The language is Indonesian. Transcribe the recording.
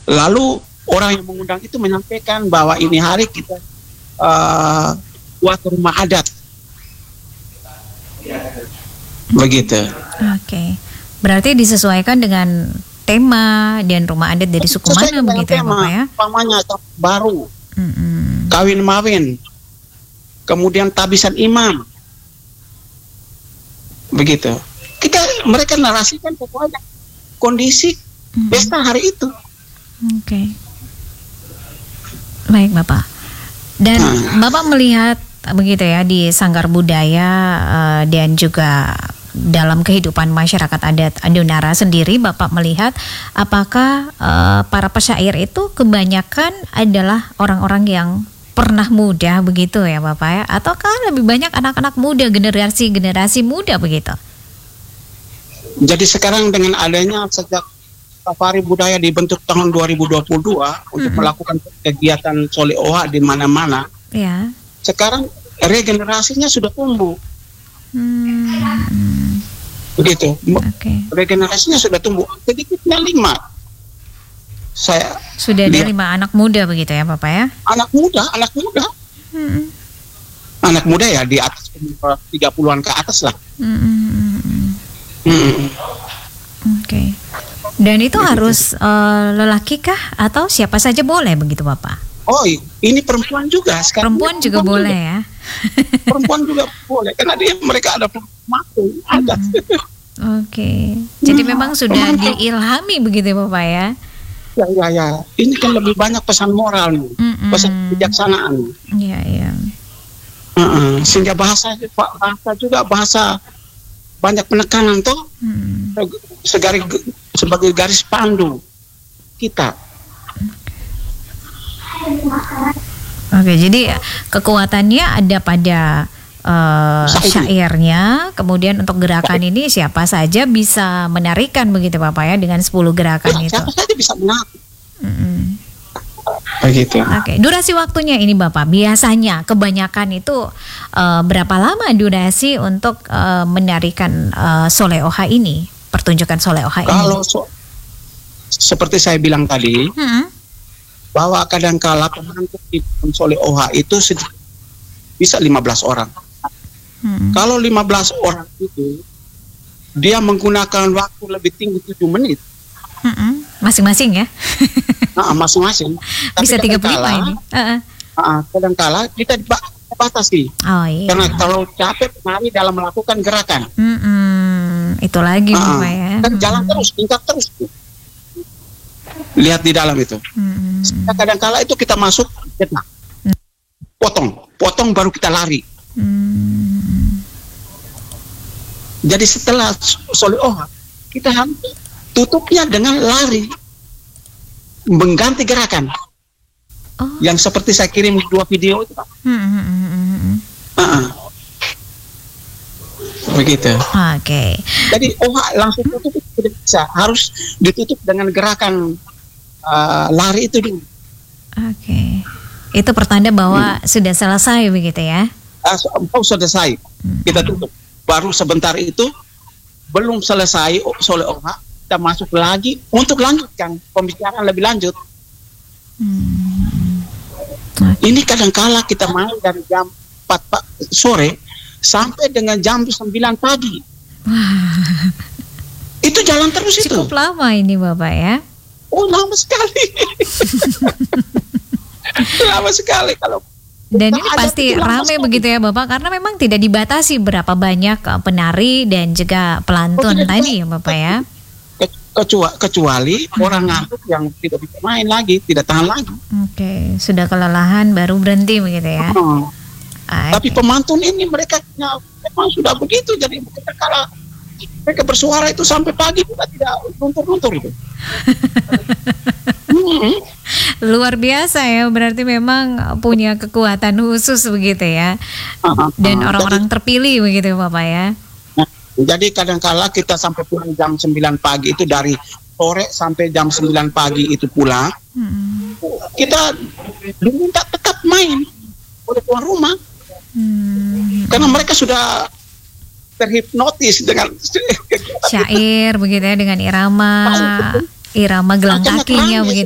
Lalu orang yang mengundang itu menyampaikan bahwa ini hari kita buat rumah adat. Begitu. Oke. Berarti disesuaikan dengan tema dan rumah adat dari suku mana begitu ya Bapak ya? Umpamanya baru, kawin mawin, kemudian tabisan imam, begitu. Mereka narasikan pokoknya kondisi pesta hari itu. Oke. Baik Bapak. Dan Bapak melihat begitu ya di Sanggar Budaya dan juga dalam kehidupan masyarakat adat Adonara sendiri, Bapak melihat apakah para pesyair itu kebanyakan adalah orang-orang yang pernah muda begitu ya Bapak ya? Ataukah lebih banyak anak-anak muda, generasi muda begitu? Jadi sekarang dengan adanya sejak Safari Budaya dibentuk tahun 2022 untuk melakukan kegiatan Sole Oha di mana-mana, ya. Sekarang regenerasinya sudah tumbuh. Begitu. Regenerasinya sudah tumbuh. Sedikitnya 5. Sudah ada 5 anak muda begitu ya Bapak ya? Anak muda. Anak muda ya di atas 30-an ke atas lah. Oke. Dan itu harus lelaki kah atau siapa saja boleh begitu Bapak? Oh, ini perempuan juga. Perempuan juga boleh ya? Perempuan juga boleh karena mereka ada pematung adat. Oke. Jadi memang sudah diilhami begitu Bapak ya? Ya. Ini kan lebih banyak pesan moral nih, pesan kebijaksanaan. Iya. Sehingga bahasa juga bahasa banyak penekanan toh, sebagai garis pandu kita. Oke, jadi kekuatannya ada pada syairnya, kemudian untuk gerakan ini siapa saja bisa menarikan begitu Bapak ya dengan 10 gerakan itu. Siapa saja bisa menarik. Begitu. Oke, durasi waktunya ini Bapak biasanya kebanyakan itu berapa lama durasi untuk menarikan Sole Oha ini, pertunjukan Sole Oha ini? Kalau seperti saya bilang tadi, bahwa kadangkala pemantik di Sole Oha itu bisa 15 orang. Kalau 15 orang itu dia menggunakan waktu lebih tinggi 7 menit. Masing-masing ya? Masing-masing. Bisa 35 ini. Kadangkala kita dibatasi. Oh iya. Karena kalau capek penari dalam melakukan gerakan. Itu lagi Bapak ya. Kan jalan terus, tingkat terus. Lihat di dalam itu. Kadangkala itu kita masuk, potong baru kita lari. Jadi setelah Sole Oha kita tutupnya dengan lari, mengganti gerakan. Yang seperti saya kirim 2 video itu Pak. Begitu. Oke. Jadi Oha langsung tutup tidak bisa, harus ditutup dengan gerakan lari itu dulu. Oke. Itu pertanda bahwa sudah selesai begitu ya? Sudah selesai. Kita tutup. Baru sebentar itu belum selesai Sole Oha, kita masuk lagi untuk lanjutkan pembicaraan lebih lanjut. Ini kadangkala kita main dari jam 4 sore sampai dengan jam 9 pagi. Itu jalan terus. Cukup lama ini Bapak ya? Oh, lama sekali. Lama sekali kalau. Dan ini pasti ramai begitu ya Bapak, karena memang tidak dibatasi berapa banyak penari dan juga pelantun tadi ya Bapak ya. Kecuali orang ngantuk yang tidak bisa main lagi, tidak tahan lagi. Oke, sudah kelelahan baru berhenti begitu ya. Tapi pemantun ini mereka memang sudah begitu, jadi kalau mereka bersuara itu sampai pagi juga tidak luntur-luntur itu. Luar biasa ya, berarti memang punya kekuatan khusus begitu ya. Dan orang-orang terpilih begitu Bapak ya. Jadi kadang-kala kita sampai pulang jam 9 pagi itu, dari sore sampai jam 9 pagi itu pulang. Kita diminta tetap main oleh tuan rumah. Karena mereka sudah terhipnotis dengan syair begitu ya, dengan irama gelang kakinya begitu.